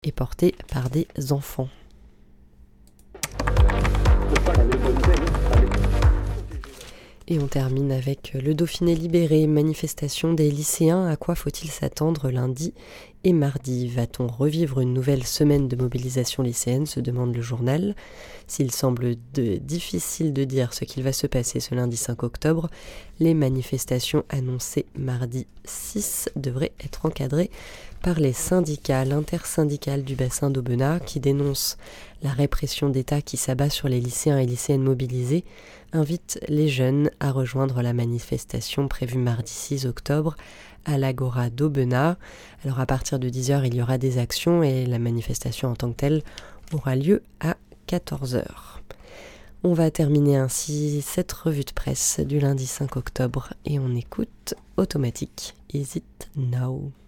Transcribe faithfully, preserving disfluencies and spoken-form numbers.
et portée par des enfants. Et on termine avec le Dauphiné libéré, manifestation des lycéens. À quoi faut-il s'attendre lundi et mardi ? Va-t-on revivre une nouvelle semaine de mobilisation lycéenne, se demande le journal. S'il semble de, difficile de dire ce qu'il va se passer ce lundi cinq octobre, les manifestations annoncées mardi six devraient être encadrées par les syndicats. L'intersyndicale du bassin d'Aubenas, qui dénonce la répression d'État qui s'abat sur les lycéens et lycéennes mobilisés, invite les jeunes à rejoindre la manifestation prévue mardi six octobre à l'Agora d'Aubenas. Alors à partir de dix heures, il y aura des actions et la manifestation en tant que telle aura lieu à quatorze heures. On va terminer ainsi cette revue de presse du lundi cinq octobre et on écoute Automatique. Is it now?